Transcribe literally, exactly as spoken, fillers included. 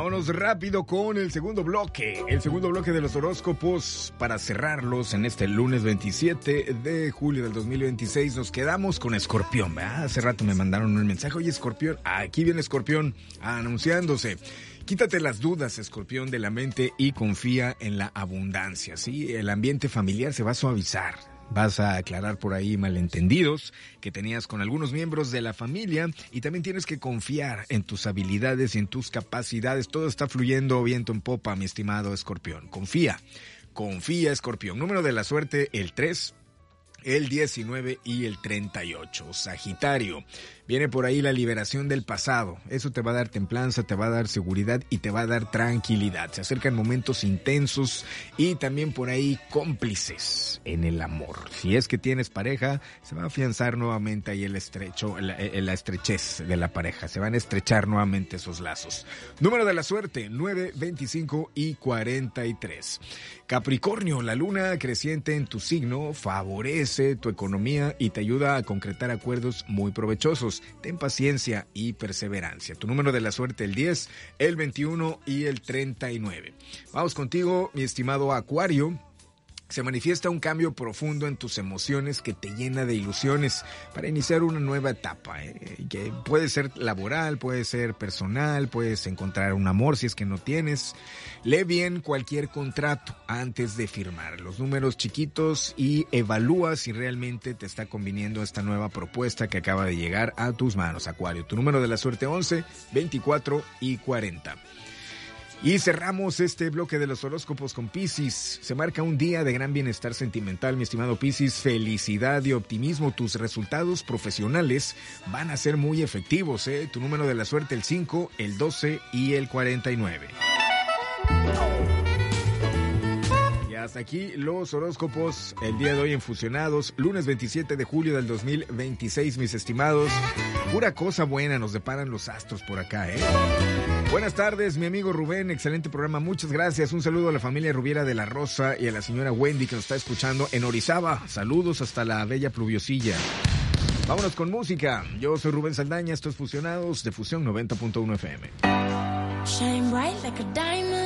Vámonos rápido con el segundo bloque. El segundo bloque de los horóscopos para cerrarlos en este lunes veintisiete de julio del dos mil veintiséis. Nos quedamos con Escorpión, ¿verdad? Hace rato me mandaron un mensaje. Oye, Escorpión, aquí viene Escorpión anunciándose. Quítate las dudas, Escorpión, de la mente y confía en la abundancia, ¿sí? El ambiente familiar se va a suavizar. Vas a aclarar por ahí malentendidos que tenías con algunos miembros de la familia y también tienes que confiar en tus habilidades y en tus capacidades. Todo está fluyendo viento en popa, mi estimado Escorpión. Confía, confía, Escorpión. Número de la suerte, el tres, el diecinueve y el treinta y ocho. Sagitario, viene por ahí la liberación del pasado. Eso te va a dar templanza, te va a dar seguridad y te va a dar tranquilidad. Se acercan momentos intensos y también por ahí cómplices en el amor. Si es que tienes pareja, se va a afianzar nuevamente ahí el estrecho, la, la estrechez de la pareja. Se van a estrechar nuevamente esos lazos. Número de la suerte, nueve, veinticinco y cuarenta y tres. Capricornio, la luna creciente en tu signo favorece tu economía y te ayuda a concretar acuerdos muy provechosos. Ten paciencia y perseverancia. Tu número de la suerte, el diez, el veintiuno y el treinta y nueve. Vamos contigo, mi estimado Acuario. Se manifiesta un cambio profundo en tus emociones que te llena de ilusiones para iniciar una nueva etapa, ¿eh? Que puede ser laboral, puede ser personal, puedes encontrar un amor si es que no tienes. Lee bien cualquier contrato antes de firmar los números chiquitos y evalúa si realmente te está conviniendo esta nueva propuesta que acaba de llegar a tus manos, Acuario. Tu número de la suerte, once, veinticuatro y cuarenta. Y cerramos este bloque de los horóscopos con Piscis. Se marca un día de gran bienestar sentimental, mi estimado Piscis. Felicidad y optimismo. Tus resultados profesionales van a ser muy efectivos, ¿eh? Tu número de la suerte, el cinco, el doce y el cuarenta y nueve. Y hasta aquí los horóscopos el día de hoy en Fusionados, lunes veintisiete de julio del dos mil veintiséis, mis estimados. Pura cosa buena nos deparan los astros por acá, ¿eh? Buenas tardes, mi amigo Rubén, excelente programa, muchas gracias. Un saludo a la familia Rubiera de la Rosa y a la señora Wendy que nos está escuchando en Orizaba. Saludos hasta la bella Pluviosilla. Vámonos con música. Yo soy Rubén Saldaña, esto es Fusionados de Fusión noventa punto uno F M. Shine bright like a diamond.